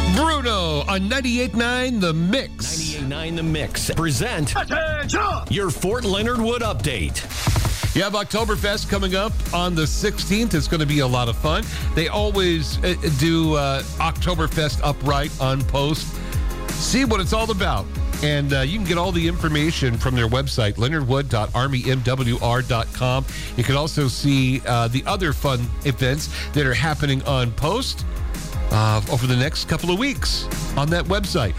Bruno on 98.9 The Mix. 98.9 The Mix. Present your Fort Leonard Wood update. You have Oktoberfest coming up on the 16th. It's going to be a lot of fun. They always do Oktoberfest Upright on post. See what it's all about. And you can get all the information from their website, leonardwood.armymwr.com. You can also see the other fun events that are happening on post over the next couple of weeks on that website,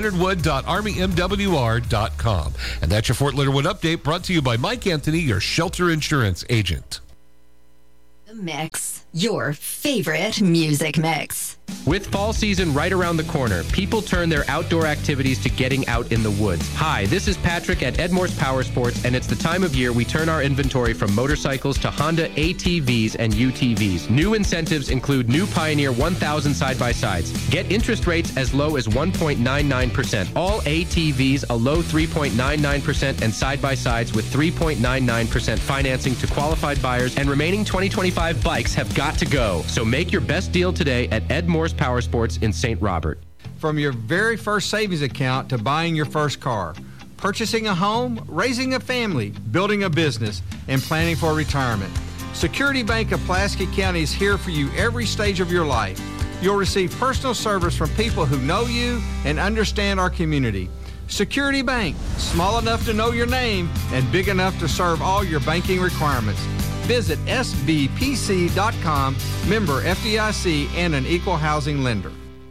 leonardwood.armymwr.com. And that's your Fort Leonard Wood update, brought to you by Mike Anthony, your shelter insurance agent. The Mix, your favorite music mix. With fall season right around the corner, people turn their outdoor activities to getting out in the woods. Hi, this is Patrick at Edmore's Power Sports, and it's the time of year we turn our inventory from motorcycles to Honda ATVs and UTVs. New incentives include new Pioneer 1000 side-by-sides. Get interest rates as low as 1.99%. All ATVs a low 3.99%, and side-by-sides with 3.99% financing to qualified buyers, and remaining 2025 bikes have got to go. So make your best deal today at Edmore's Power Sports in St. Robert. From your very first savings account to buying your first car, purchasing a home, raising a family, building a business, and planning for retirement, Security Bank of Pulaski County is here for you every stage of your life. You'll receive personal service from people who know you and understand our community. Security Bank, small enough to know your name and big enough to serve all your banking requirements. Visit sbpc.com, member FDIC, and an equal housing lender.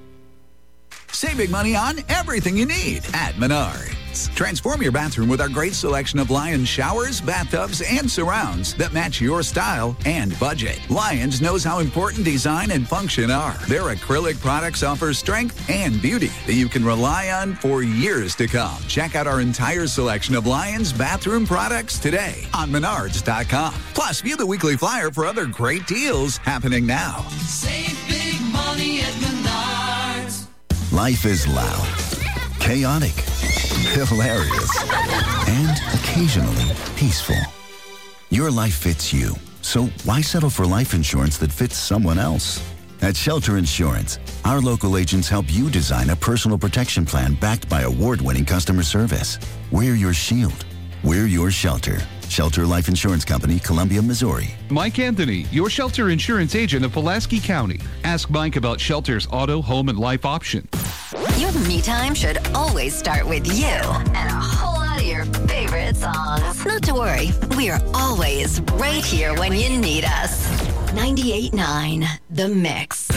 Save big money on everything you need at Menards. Transform your bathroom with our great selection of Lions showers, bathtubs, and surrounds that match your style and budget. Lions knows how important design and function are. Their acrylic products offer strength and beauty that you can rely on for years to come. Check out our entire selection of Lions bathroom products today on Menards.com. Plus, view the weekly flyer for other great deals happening now. Save big money at Menards. Life is loud, chaotic, hilarious, and occasionally peaceful. Your life fits you, so why settle for life insurance that fits someone else? At Shelter Insurance, our local agents help you design a personal protection plan backed by award-winning customer service. We're your shield. We're your shelter. Shelter Life Insurance Company, Columbia, Missouri. Mike Anthony, your shelter insurance agent of Pulaski County. Ask Mike about Shelter's auto, home, and life options. Your me time should always start with you and a whole lot of your favorite songs. Not to worry, we are always right here when you need us. 98.9 The Mix.